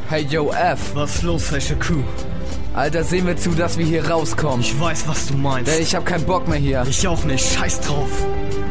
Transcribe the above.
Hey yo F, Was los, welche Kuh? Alter, sehen wir zu, dass wir hier rauskommen. Ich weiß, was du meinst. Ich hab keinen Bock mehr hier. Ich auch nicht, scheiß drauf.